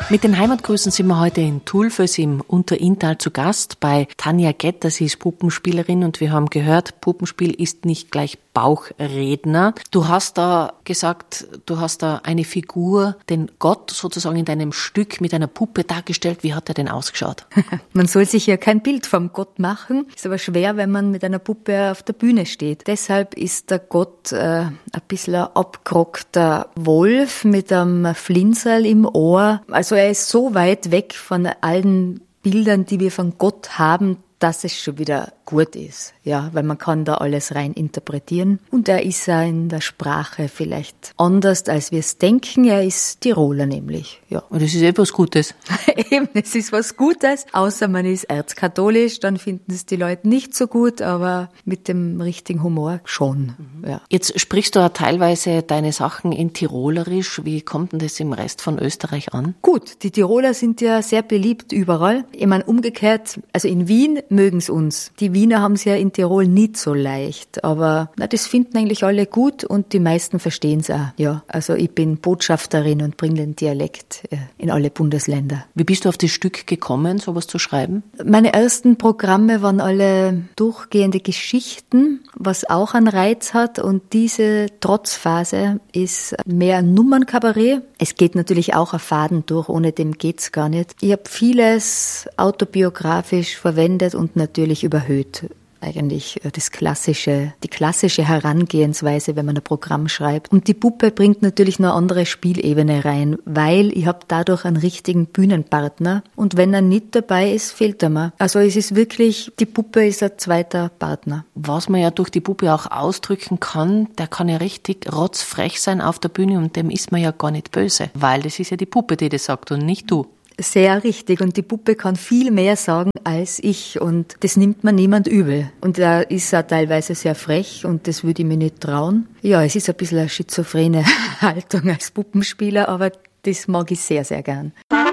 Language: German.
Mit den Heimatgrüßen sind wir heute in Tulfes im Unterinntal zu Gast bei Tanja Getter. Sie ist Puppenspielerin und wir haben gehört, Puppenspiel ist nicht gleich Bauchredner. Du hast da gesagt, du hast da eine Figur, den Gott sozusagen in deinem Stück mit einer Puppe dargestellt. Wie hat er denn ausgeschaut? Man soll sich ja kein Bild vom Gott machen. Ist aber schwer, wenn man mit einer Puppe auf der Bühne steht. Deshalb ist der Gott ein bisschen ein abgerockter Wolf mit einem Flinserl im Ohr. Also er ist so weit weg von allen Bildern, die wir von Gott haben, dass es schon wieder gut ist, ja, weil man kann da alles rein interpretieren. Und er ist ja in der Sprache vielleicht anders, als wir es denken. Er ist Tiroler nämlich, ja. Und das ist etwas Gutes. Eben, es ist was Gutes, außer man ist erzkatholisch, dann finden es die Leute nicht so gut, aber mit dem richtigen Humor schon, ja. Jetzt sprichst du ja teilweise deine Sachen in Tirolerisch. Wie kommt denn das im Rest von Österreich an? Gut, die Tiroler sind ja sehr beliebt überall. Ich meine, umgekehrt, also in Wien mögen es uns. Die Wiener haben es ja in Tirol nicht so leicht, aber das finden eigentlich alle gut und die meisten verstehen es auch. Ja, also ich bin Botschafterin und bringe den Dialekt in alle Bundesländer. Wie bist du auf das Stück gekommen, sowas zu schreiben? Meine ersten Programme waren alle durchgehende Geschichten, was auch einen Reiz hat, und diese Trotzphase ist mehr ein Nummernkabarett. Es geht natürlich auch ein Faden durch, ohne dem geht's gar nicht. Ich habe vieles autobiografisch verwendet und natürlich überhöht. Eigentlich die klassische Herangehensweise, wenn man ein Programm schreibt. Und die Puppe bringt natürlich noch eine andere Spielebene rein, weil ich habe dadurch einen richtigen Bühnenpartner und wenn er nicht dabei ist, fehlt er mir. Also es ist wirklich, die Puppe ist ein zweiter Partner. Was man ja durch die Puppe auch ausdrücken kann, der kann ja richtig rotzfrech sein auf der Bühne und dem ist man ja gar nicht böse, weil das ist ja die Puppe, die das sagt und nicht du. Sehr richtig. Und die Puppe kann viel mehr sagen als ich. Und das nimmt man niemand übel. Und er ist auch teilweise sehr frech und das würde ich mir nicht trauen. Ja, es ist ein bisschen eine schizophrene Haltung als Puppenspieler, aber das mag ich sehr, sehr gern.